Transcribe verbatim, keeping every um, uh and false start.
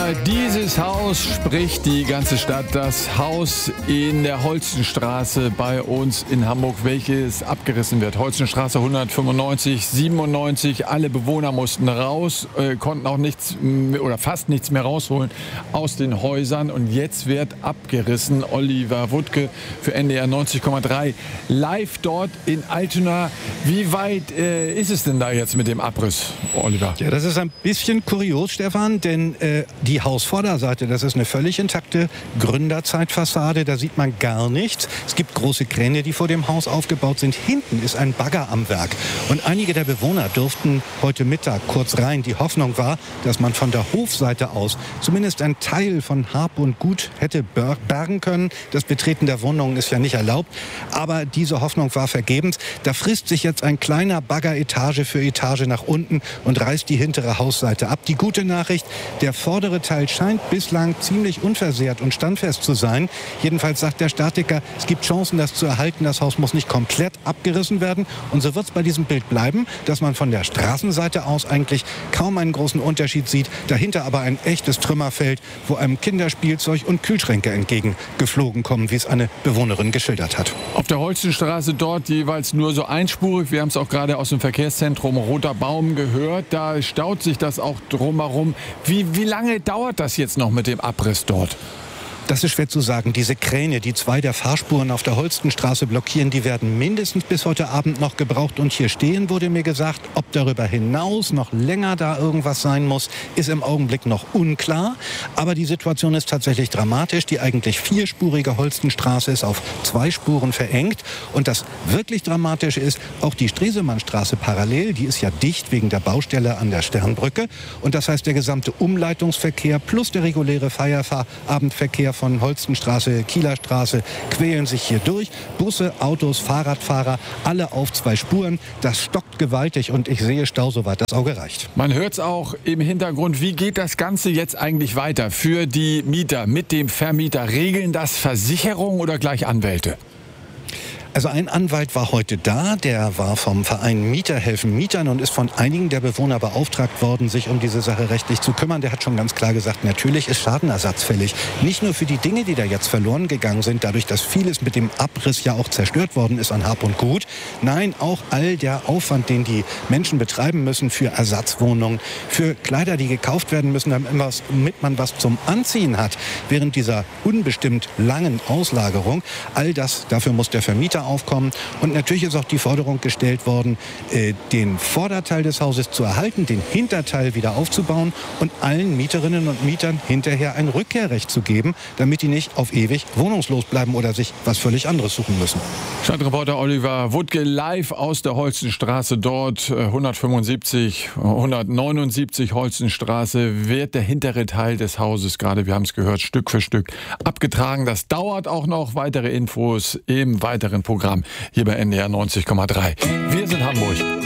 Über dieses Haus spricht die ganze Stadt. Das Haus in der Holstenstraße bei uns in Hamburg, welches abgerissen wird. Holstenstraße hundertfünfundneunzig, siebenundneunzig. Alle Bewohner mussten raus, äh, konnten auch nichts oder fast nichts mehr rausholen aus den Häusern. Und jetzt wird abgerissen. Oliver Wuttke für N D R neunzig Komma drei live dort in Altona. Wie weit äh, ist es denn da jetzt mit dem Abriss, Oliver? Ja, das ist ein bisschen kurios, Stefan, denn äh, die Hausvorderseite, das ist eine völlig intakte Gründerzeitfassade, da sieht man gar nichts. Es gibt große Kräne, die vor dem Haus aufgebaut sind. Hinten ist ein Bagger am Werk. Und einige der Bewohner durften heute Mittag kurz rein. Die Hoffnung war, dass man von der Hofseite aus zumindest ein Teil von Hab und Gut hätte bergen können. Das Betreten der Wohnungen ist ja nicht erlaubt. Aber diese Hoffnung war vergebens. Da frisst sich jetzt ein kleiner Bagger Etage für Etage nach unten und reißt die hintere Hausseite ab. Die gute Nachricht, der vordere Teil scheint bislang ziemlich unversehrt und standfest zu sein. Jedenfalls sagt der Statiker, es gibt Chancen, das zu erhalten. Das Haus muss nicht komplett abgerissen werden. Und so wird es bei diesem Bild bleiben, dass man von der Straßenseite aus eigentlich kaum einen großen Unterschied sieht. Dahinter aber ein echtes Trümmerfeld, wo einem Kinderspielzeug und Kühlschränke entgegengeflogen kommen, wie es eine Bewohnerin geschildert hat. Auf der Holstenstraße dort jeweils nur so einspurig. Wir haben es auch gerade aus dem Verkehrszentrum Roter Baum gehört. Da staut sich das auch drumherum. Wie, wie lange dauert das jetzt noch mit dem Abriss dort? Das ist schwer zu sagen. Diese Kräne, die zwei der Fahrspuren auf der Holstenstraße blockieren, die werden mindestens bis heute Abend noch gebraucht. Und hier stehen, wurde mir gesagt, ob darüber hinaus noch länger da irgendwas sein muss, ist im Augenblick noch unklar. Aber die Situation ist tatsächlich dramatisch. Die eigentlich vierspurige Holstenstraße ist auf zwei Spuren verengt. Und das wirklich Dramatische ist, auch die Stresemannstraße parallel, die ist ja dicht wegen der Baustelle an der Sternbrücke. Und das heißt, der gesamte Umleitungsverkehr plus der reguläre Feierabendverkehr von Holstenstraße, Kieler Straße quälen sich hier durch. Busse, Autos, Fahrradfahrer, alle auf zwei Spuren. Das stockt gewaltig und ich sehe Stau, soweit das Auge reicht. Man hört es auch im Hintergrund. Wie geht das Ganze jetzt eigentlich weiter für die Mieter mit dem Vermieter? Regeln das Versicherungen oder gleich Anwälte? Also ein Anwalt war heute da, der war vom Verein Mieter helfen Mietern und ist von einigen der Bewohner beauftragt worden, sich um diese Sache rechtlich zu kümmern. Der hat schon ganz klar gesagt, natürlich ist Schadenersatz fällig. Nicht nur für die Dinge, die da jetzt verloren gegangen sind, dadurch, dass vieles mit dem Abriss ja auch zerstört worden ist an Hab und Gut. Nein, auch all der Aufwand, den die Menschen betreiben müssen für Ersatzwohnungen, für Kleider, die gekauft werden müssen, damit man was zum Anziehen hat während dieser unbestimmt langen Auslagerung. All das, dafür muss der Vermieter aufkommen. Und natürlich ist auch die Forderung gestellt worden, äh, den Vorderteil des Hauses zu erhalten, den Hinterteil wieder aufzubauen und allen Mieterinnen und Mietern hinterher ein Rückkehrrecht zu geben, damit die nicht auf ewig wohnungslos bleiben oder sich was völlig anderes suchen müssen. Stadtreporter Oliver Wuttke live aus der Holstenstraße dort, hundertfünfundsiebzig, hundertneunundsiebzig Holstenstraße, wird der hintere Teil des Hauses gerade, wir haben es gehört, Stück für Stück abgetragen. Das dauert auch noch. Weitere Infos im weiteren Programm hier bei N D R neunzig Komma drei. Wir sind Hamburg.